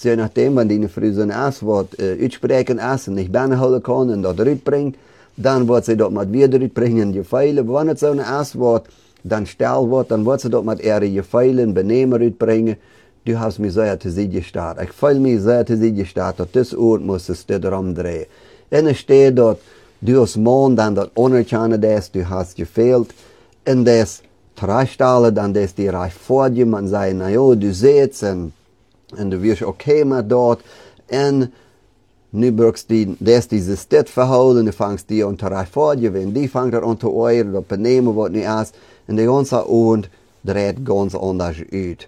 je nachdem, wenn die früh so ein Asswort uitspreken ist und nicht binnenholen kann und dort rüberbringt, dann wird sie dort mit wieder rüberbringen, die Pfeile. Wenn es so ein Asswort dann still wird, dann wird sie dort mit ihre Pfeile und Benehmen rüberbringen. Du hast mich sehr zu sie gestartet. Ich fühle mich sehr zu sie gestartet. Das Ort musstest du drum drehen. Und es steht dort, du hast Mond, dann dort unerkennen das, du hast gefehlt. Und das Trastalle, dann das die reich vor dir, man sagt, na ja, du sitzt und du wirst okay mit dort. Und nu brauchst du das dieses Stadt verholen, du fängst die unter reich vor dir, wenn die fängt er unter euer, das Benehmen wird nicht erst. Und die ganze Ort dreht ganz anders aus.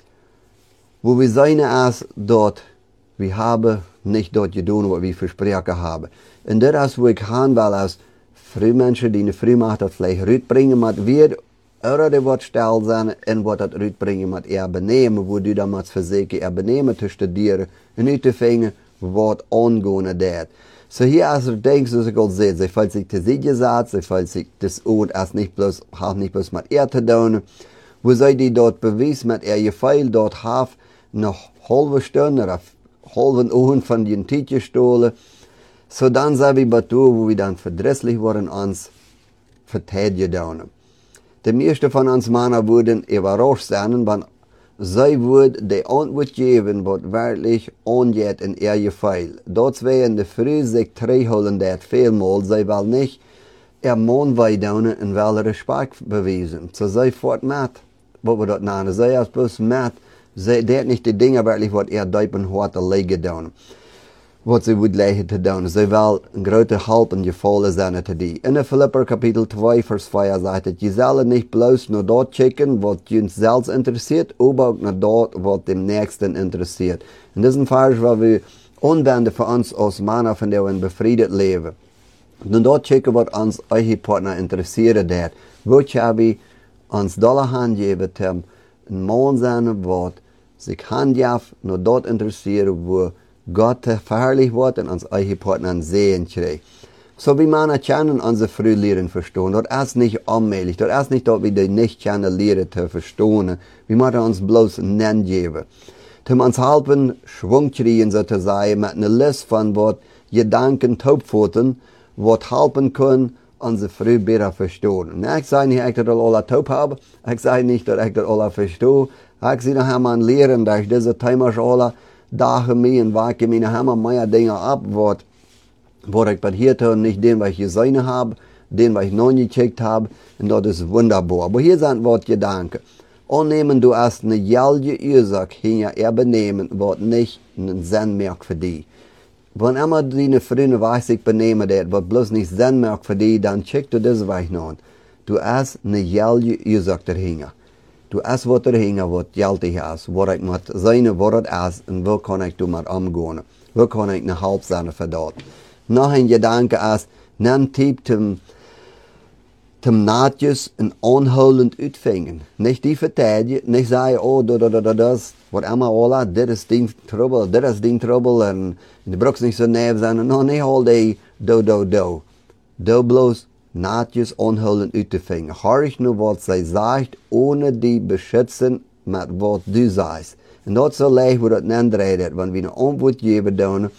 Wo wir sein ist dort, wir haben nicht dort getan, was wir versprochen haben. Und das ist, wo ich haben will, als Frühmenschen, die eine Frühmacht das vielleicht rüberbringen, mit wir, oder wird still sein, und wird das rüberbringen mit ihr Benehmen, wo du damals versuchst, ihr Benehmen zu studieren, und nicht zu finden, was angehen dort. So hier ist es, denkst du, Gott sieht, sie fühlt sich zu sich gesagt, sie fühlt sich das Ort erst nicht bloß, hat nicht bloß mit ihr zu tun, wo sie die dort bewiesen mit ihr Gefeil dort haben, noch halbe Stunde oder halben Uhr von den Tisch gestohlen. So dann sind wir bei du, wo wir dann verdrisslich wurden, uns verteidigen. Die meisten von uns Männer würden überrascht sein, wenn sie würden die Antwort geben, was wirklich angeht in ihr Gefeil. Dort werden die früh sich holen, das vielmal, sie will nicht ihr Mann weidaunen und will Respekt beweisen. So sie fort mit, was wir dort nennen, sie ist bloß mit. Sie deed nicht die Dinge wirklich, was ihr Deipen hat gelegen doen. Was sie would legen te doen. Sie will een grote Help en Gefallen sein te die. In Philipper Kapitel 2, Vers 2 sagt es, je sollen nicht bloß nur dort checken, was uns selbst interessiert, aber auch nur dort, was dem Nächsten interessiert. Und das ist ein Vers, weil wir unwenden für uns als Männer, von der wir befriedet leben. Und dort checken, was uns eure Partner interessiert hat. Wo haben wir uns Dollar Hand geben, ein Mann sein, was sich handjaf nur dort interessiert, wo Gott verherrlicht wird und uns eure Partner sehen kriegt. So wie Männer können unsere Frühlehren verstehen. Dort ist nicht allmählich, dort ist nicht dort, wie die nicht können lernen zu verstehen. Wir müssen uns bloß nennen geben. Um uns helfen, Schwung kriegen, sozusagen, mit einer Liste von was Gedanken taubpfoten, was helfen können, unsere Frühbäder verstehen. Ich sage nicht, dass ich das alle taub habe. Ich sage nicht, dass ich das alle verstehe. Ich sehe nachher mal lernen, dass ich diese Themen alle dagen mir und wacke mir nachher mal mehr Dinge ab, was ich bei hier tue, nicht den, was ich gesehen habe, den, was ich noch nicht gecheckt habe. Und das ist wunderbar. Aber hier sind was Gedanken. Annehmen, du hast eine jährliche Ursache hinter ihr Benehmen, was nicht einen Sinn merkt für dich. Wenn immer deine Freunde weiß, ich benehme das, was bloß nicht Sinn merkt für dich, dann check du das weich noch. Du hast eine jährliche Ursache dahinter. Du hast was dahinter, was geltig ist, was ich mit sein, was das ist, und wo kann ich damit umgehen. Wo kann ich eine Halb sein für das. Noch ein Gedanke ist, nimm Tipp zum Natjes und anholend uitvingen. Nicht die verteidigen, nicht sagen, oh, das, was immer alle, das ist dein Trouble, und du brauchst nicht so nerv sein, no, nicht all die, do. Du bloß Natjes anholend uitvingen. Hör ich nur, was sie sagt, ohne die beschützen, mit was du sagst. Und das so leicht, wo das nicht redet, wenn wir eine Antwort geben, dann,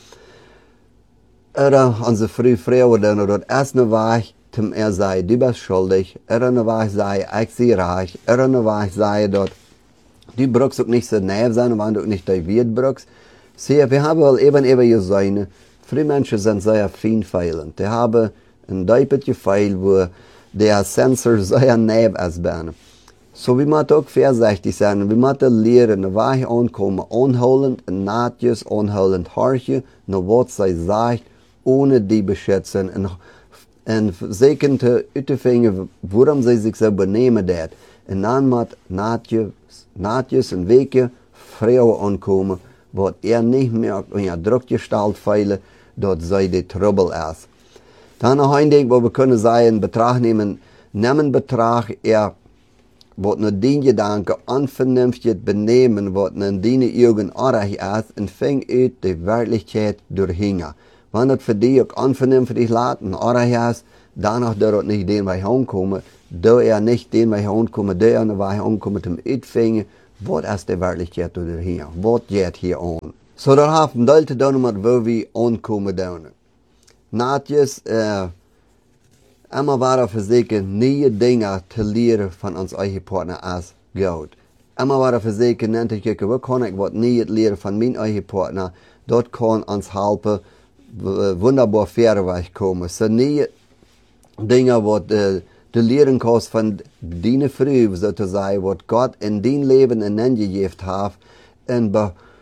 oder unsere Frau, dann, oder das erste Weg, zum sei, du bist schuldig, eine Weg sei, ich sie reich, eine Weg sei, dort, du brauchst auch nicht so nerv sein, wenn du nicht dein Wirt brauchst. Sieh, wir haben wel eben gesehen, viele Menschen sind sehr feinfühlend. Die haben ein deutliches Gefühl, wo der Sensor sehr nerv ist. So, wir müssen auch vorsichtig sein, wir müssen lernen, eine Weich ankommen, anholend, natjes, anholend, horchen, nur was sie sagt, ohne die beschützen, und sicher zu finden, warum sie sich so benehmen. Und dann mit natjes und Wege Frauen ankommen, wo nicht mehr in der Druckgestalt feilen, dort sei die Trouble ist. Dann noch ein Ding, wo wir können sagen, Betracht nehmen Betracht, was nur den Gedanken unvernünftig benehmen, was nur deine Augen artig ist, und fängt out die Wirklichkeit durchhängen. Wenn das für dich auch unvernünftig laten, artig ist, danach dort nicht den Weg ankommen, da nicht den Weg ankommen, da den Weg ankommen, zum Uitfingen, was ist die Wirklichkeit durchhängen, was geht hier an. So dat heeft een deel te doen met waar we aankomen doen. Naadjes, immer waren versuchen, nieuwe dingen te leren van ons eigen partner als God. Immer waren versuchen, net te kijken, hoe kan ik wat nieuw leren van mijn eigen partner. Dat kan ons helpen, wunderbar verder wegkomen. So nieuwe dingen wat de leren kost van die vrouw, sozusagen, wat God in die leven en gegeven heeft. En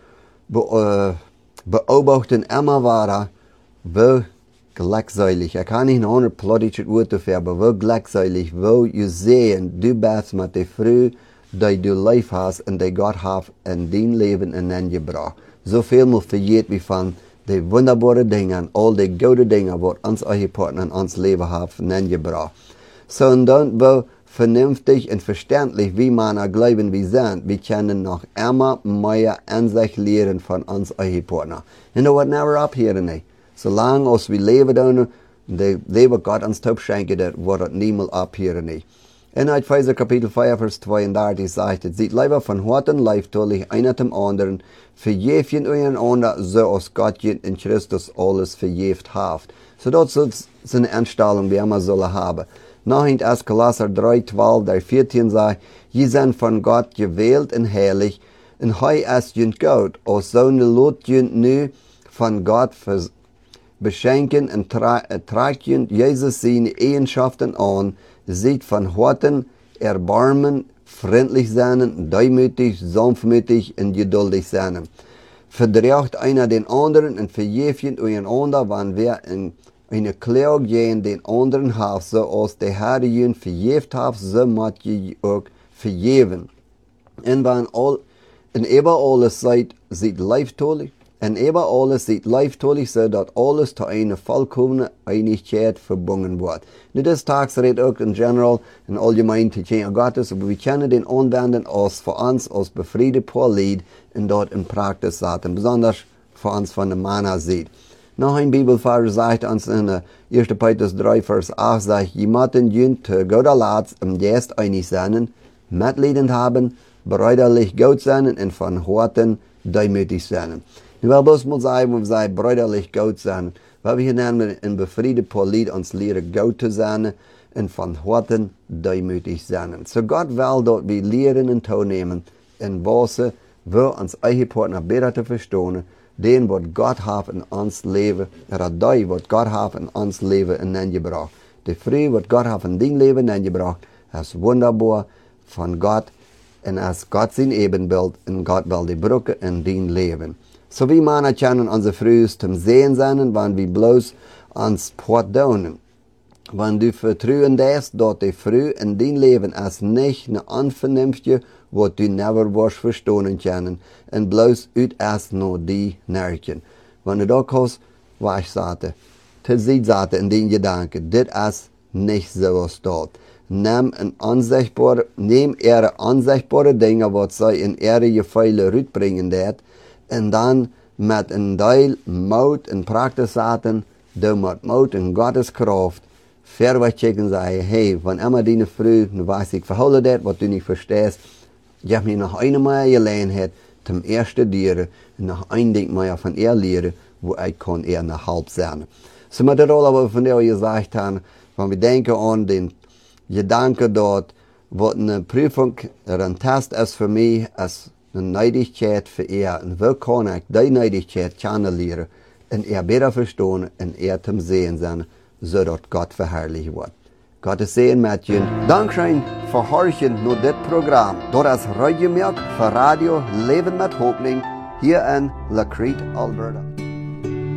beobachten immer waren, wo glückselig. Ik kan niet een ander plottig woord te aber wo glückselig, wo je sehen, du bist met de vrouw die du lief hast en die God heeft in die leven en gebracht. Zoveel moet vergeet wie van de wunderbare dingen, al die goede dingen, wat ons eigen partner in ons leven heeft en gebracht. So, und dann, wo vernünftig und verständlich, wie man glauben wir sind, wir können noch immer mehr Ansicht lernen von uns eigen partner. Und das wird never abhören, nicht. Solange als wir leben dann, de Leben Gott uns top schenken, das wird es niemals abhören, nicht. In Epheser Kapitel 5, Vers 32 sagt es, seid lieber von Horten leiftollig einer dem anderen, vergeven einander, so als Gott in Christus alles vergeeft hat. So das ist eine Einstellung, die wir immer sollen haben. Nachher als Kolosser 3, 12, der 14 sagt, je sind von Gott gewählt und heilig, und hei ist jünd Gott, als so eine Lot jünd nu von Gott beschenken und tragt jünd Jesus seine Eigenschaften an, sieht von Horten, Erbarmen, freundlich sein, demütig, sanftmütig und geduldig sein. Verdrängt einer den anderen und vergeeft einander, wann wir in eine Klage gegen den anderen hat, so als der Herr ihn vergeeft hat, so muss je auch vergeben. Und wenn über alles seid leiftollig, und über alles seid leiftollig, so dass alles zu einer vollkommenen Einigkeit verbunden wird. Nicht das Tags redet auch in general, in allgemein die Kinder Gottes, aber wir können den anwenden als für uns als befriedete Lied und dort in Praxis setzen, besonders für uns von der Manna sieht. Noch ein Bibelvers sagt uns in 1. Petrus 3, Vers 8, sagt, je müssen jünd zu Gottes Laats im Geist einig sein, mitleidend haben, brüderlich gut sein und von Horten demütig sein. Ich will bloß mal sagen, wenn wir sagen, brüderlich gut sein, weil wir hier nennen, in befriedete Lied uns lehren, gut zu sein und von Horten demütig sein. So Gott will dort wir lehren und teilnehmen, in Weise, wo uns eigen Partner besser zu verstehen, den wat Gott hat in ons leven, die wat Gott hat in ons leven ingebracht. Die Früh, wat Gott hat in dein Leben ingebracht, ist wunderbar von Gott und ist Gott sein Ebenbild und Gott will die Brücke in dein Leben. So wie Männer können unsere Früh zum Sehen sein, wenn wir bloß ans Port donen. Wenn du vertrauen darfst, dass die Früh in dein Leben ist nicht eine unvernünftige, was du never wirst verstehen können, und bloß ut erst nur die nerken. Wenn du da kommst, was ich sagte, zu sehen sagte in den Gedanken, das ist nicht so was dort. Nimm ihre ansichtbare Dinge, was sie in ihre Gefälle rütbringen wird, und dann mit einem Teil Mut und Praxis sagen, du mit Mut und Gottes Kraft, verweichen und sagen, hey, wenn immer deine Früh, du weißt, ich verhalte das, was du nicht verstehst, ich habe mir noch einmal gelernt, zum ersten Dieren, und noch ein Ding mehr von ihr lernen, wo ich kann eher nach halb sein. So mit der Rolle, was von der gesagt haben, wenn wir denken an den Gedanken dort, was eine Prüfung, ein Test ist für mich, ist eine Neidigkeit für ihr. Und wo kann ich die Neidigkeit kennenlernen und ihr besser verstehen und ihr zum Sehen sein, sodass Gott verherrlicht wird. Gottes Segen mit Ihnen. Dankeschön für Horchen nur das Programm. Das ist Radio Milk für Radio Leben mit Hoffnung hier in La Crete, Alberta.